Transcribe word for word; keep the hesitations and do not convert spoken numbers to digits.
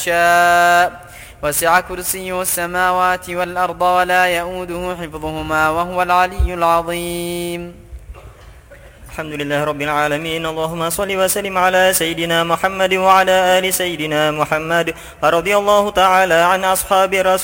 يشاء وسع كرسيه السماوات والأرض ولا يؤوده حفظهما وهو العلي العظيم. الحمد لله رب العالمين. اللهم صل وسلم على سيدنا محمد وعلى آل سيدنا محمد. رضي الله تعالى عن أصحاب رسول